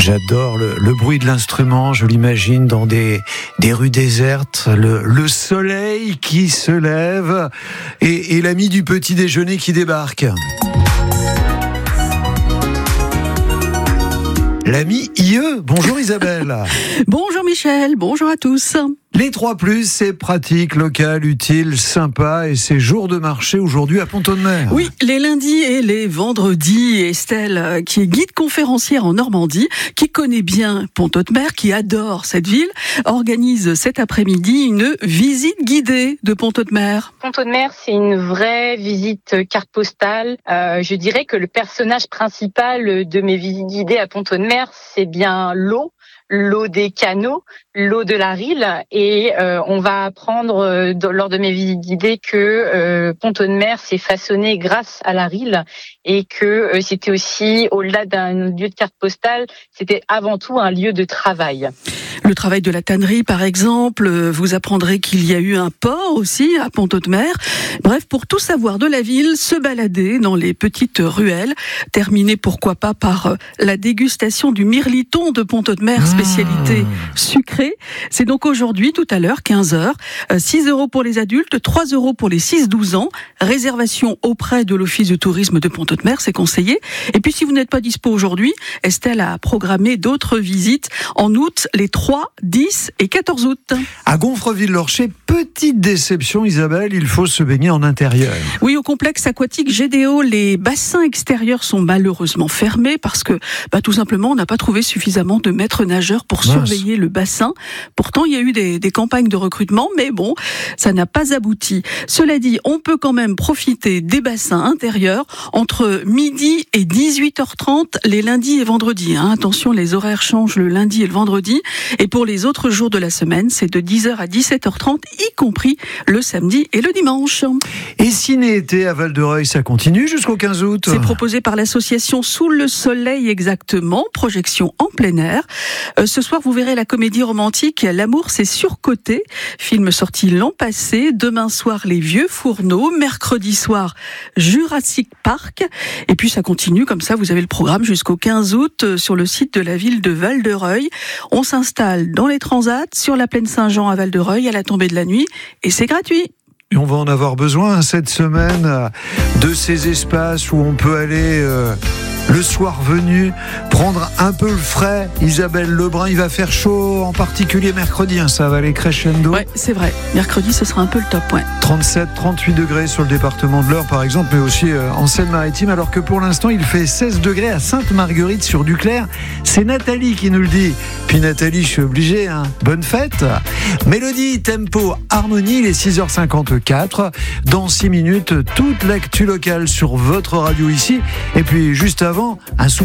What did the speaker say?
J'adore le bruit de l'instrument, je l'imagine dans des rues désertes, le soleil qui se lève et l'ami du petit déjeuner qui débarque. L'ami IE, bonjour Isabelle. Bonjour Michel, bonjour à tous. Les 3+, c'est pratique, local, utile, sympa et c'est jour de marché aujourd'hui à Pont-Audemer. Oui, les lundis et les vendredis. Estelle, qui est guide conférencière en Normandie, qui connaît bien Pont-Audemer, qui adore cette ville, organise cet après-midi une visite guidée de Pont-Audemer. Pont-Audemer, c'est une vraie visite carte postale. Je dirais que le personnage principal de mes visites guidées à Pont-Audemer, c'est bien l'eau des canaux, l'eau de la Rille, et on va apprendre lors de mes visites guidées que Pont-Audemer s'est façonné grâce à la Rille et que c'était aussi, au-delà d'un lieu de carte postale, c'était avant tout un lieu de travail. Le travail de la tannerie, par exemple, vous apprendrez qu'il y a eu un port aussi à Pont-Audemer. Bref, pour tout savoir de la ville, se balader dans les petites ruelles, terminer pourquoi pas par la dégustation du mirliton de Pont-Audemer, spécialité sucrée. C'est donc aujourd'hui, tout à l'heure, 15h, 6 € pour les adultes, 3 € pour les 6-12 ans. Réservation auprès de l'Office de tourisme de Pont-Audemer, c'est conseillé. Et puis si vous n'êtes pas dispo aujourd'hui, Estelle a programmé d'autres visites en août, les 3, 10 et 14 août. À Gonfreville-Lorcher, petite déception Isabelle, il faut se baigner en intérieur. Oui, au complexe aquatique GDO, les bassins extérieurs sont malheureusement fermés parce que tout simplement on n'a pas trouvé suffisamment de maîtres nageurs pour surveiller le bassin. Pourtant, il y a eu des campagnes de recrutement, mais bon, ça n'a pas abouti. Cela dit, on peut quand même profiter des bassins intérieurs entre midi et 18h30 les lundis et vendredis. Attention, les horaires changent le lundi et le vendredi. Et pour les autres jours de la semaine, c'est de 10h à 17h30, y compris le samedi et le dimanche. Et ciné-été à Val-de-Reuil, ça continue jusqu'au 15 août. C'est proposé par l'association Sous le Soleil exactement, projection en plein air. Ce soir, vous verrez la comédie romantique L'amour c'est surcoté, film sorti l'an passé. Demain soir, Les Vieux Fourneaux. Mercredi soir, Jurassic Park. Et puis ça continue comme ça, vous avez le programme jusqu'au 15 août sur le site de la ville de Val-de-Reuil. On s'installe dans les transats sur la plaine Saint-Jean à Val-de-Reuil à la tombée de la nuit et c'est gratuit. Et on va en avoir besoin cette semaine de ces espaces où on peut aller le soir venu prendre un peu le frais. Isabelle Lebrun, il va faire chaud, en particulier mercredi, ça va aller crescendo. Ouais, c'est vrai. Mercredi, ce sera un peu le top, 37, 38 degrés sur le département de l'Eure, par exemple, mais aussi en Seine-Maritime, alors que pour l'instant, il fait 16 degrés à Sainte-Marguerite sur Duclair. C'est Nathalie qui nous le dit. Puis Nathalie, je suis obligé, bonne fête. Mélodie, tempo, harmonie, il est 6h54. Dans 6 minutes, toute l'actu locale sur votre radio ici. Et puis, juste avant, un